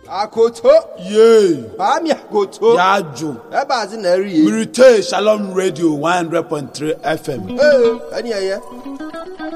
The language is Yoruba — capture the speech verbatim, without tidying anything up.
Akoto. Yay. Ami akoto. Yajo. Eba zi na eri ye. Mirite Shalom Radio one hundred point three F M. Eh, ani aye.